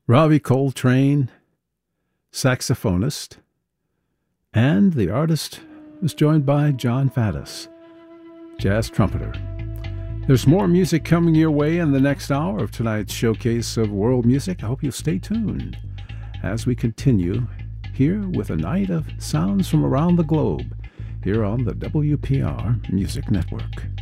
Ravi Coltrane, saxophonist, and the artist is joined by John Faddis, jazz trumpeter. There's more music coming your way in the next hour of tonight's showcase of world music. I hope you'll stay tuned as we continue here with a night of sounds from around the globe here on the WPR Music Network.